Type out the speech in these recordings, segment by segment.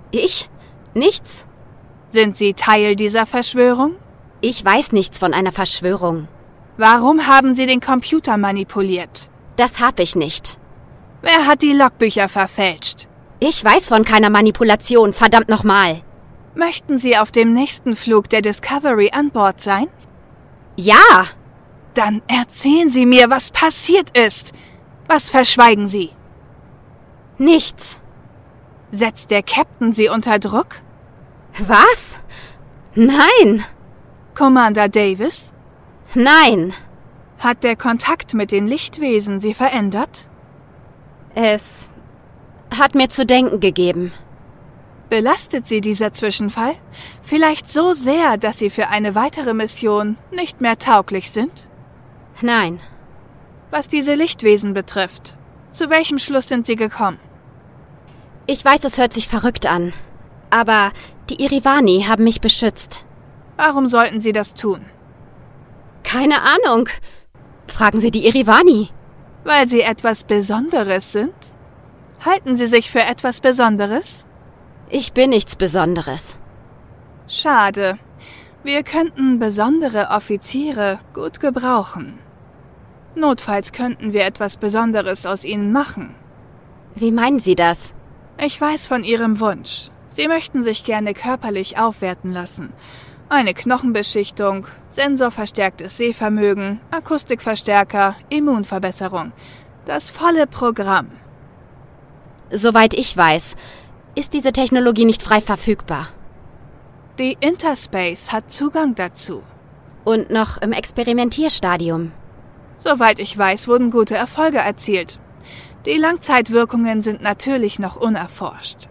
Ich? Nichts. Sind Sie Teil dieser Verschwörung? Ich weiß nichts von einer Verschwörung. Warum haben Sie den Computer manipuliert? Das hab ich nicht. Wer hat die Logbücher verfälscht? Ich weiß von keiner Manipulation, verdammt nochmal. Möchten Sie auf dem nächsten Flug der Discovery an Bord sein? Ja! Dann erzählen Sie mir, was passiert ist. Was verschweigen Sie? Nichts. Setzt der Captain Sie unter Druck? Was? Nein! Commander Davis? Nein! Hat der Kontakt mit den Lichtwesen Sie verändert? Es hat mir zu denken gegeben. Belastet Sie dieser Zwischenfall? Vielleicht so sehr, dass Sie für eine weitere Mission nicht mehr tauglich sind? Nein. Was diese Lichtwesen betrifft, zu welchem Schluss sind Sie gekommen? Ich weiß, es hört sich verrückt an. Aber die Irivani haben mich beschützt. Warum sollten Sie das tun? Keine Ahnung. Fragen Sie die Irivani. Weil Sie etwas Besonderes sind? Halten Sie sich für etwas Besonderes? Ich bin nichts Besonderes. Schade. Wir könnten besondere Offiziere gut gebrauchen. Notfalls könnten wir etwas Besonderes aus Ihnen machen. Wie meinen Sie das? Ich weiß von Ihrem Wunsch. Sie möchten sich gerne körperlich aufwerten lassen. Eine Knochenbeschichtung, sensorverstärktes Sehvermögen, Akustikverstärker, Immunverbesserung. Das volle Programm. Soweit ich weiß, ist diese Technologie nicht frei verfügbar. Die Interspace hat Zugang dazu. Und noch im Experimentierstadium. Soweit ich weiß, wurden gute Erfolge erzielt. Die Langzeitwirkungen sind natürlich noch unerforscht.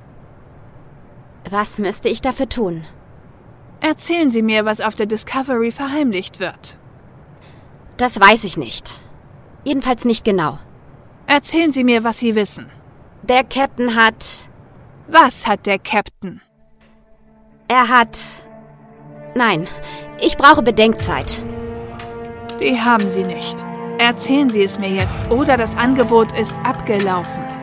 Was müsste ich dafür tun? Erzählen Sie mir, was auf der Discovery verheimlicht wird. Das weiß ich nicht. Jedenfalls nicht genau. Erzählen Sie mir, was Sie wissen. Der Captain hat... Was hat der Captain? Er hat... Nein, ich brauche Bedenkzeit. Die haben Sie nicht. Erzählen Sie es mir jetzt, oder das Angebot ist abgelaufen.